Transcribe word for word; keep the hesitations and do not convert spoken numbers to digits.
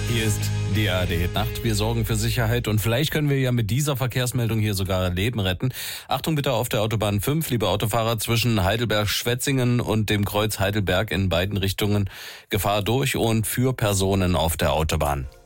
Hier ist die A R D-Nacht. Wir sorgen für Sicherheit und vielleicht können wir ja mit dieser Verkehrsmeldung hier sogar Leben retten. Achtung bitte auf der Autobahn fünf, liebe Autofahrer, zwischen Heidelberg-Schwetzingen und dem Kreuz Heidelberg in beiden Richtungen. Gefahr durch und für Personen auf der Autobahn.